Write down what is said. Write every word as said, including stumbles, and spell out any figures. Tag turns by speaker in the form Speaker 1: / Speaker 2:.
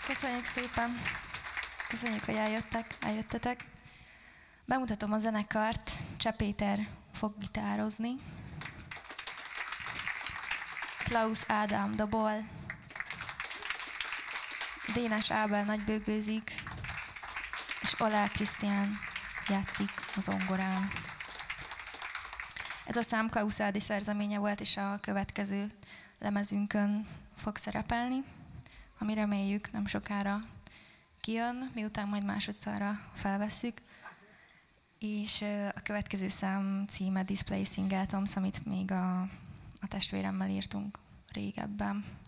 Speaker 1: Köszönjük szépen! Köszönjük, hogy eljöttek, eljöttetek. Bemutatom a zenekart. Cseh Péter fog gitározni. Klaus Ádám dobol. Dénes Ábel nagybőgőzik. És Olá Krisztián játszik a zongorán. Ez a szám Klaus Ádi szerzeménye volt, és a következő lemezünkön fog szerepelni, ami reméljük nem sokára kijön, miután majd másodszorra felvesszük. És a következő szám címe Displacing Atoms, amit még a, a testvéremmel írtunk régebben.